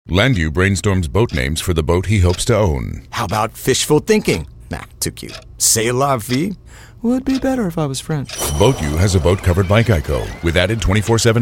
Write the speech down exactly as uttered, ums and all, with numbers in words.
Landu brainstorms boat names for the boat he hopes to own. How about fishful thinking? Nah, too cute. C'est la vie? Would be better if I was French. BoatU has a boat covered by Geico with added twenty-four seven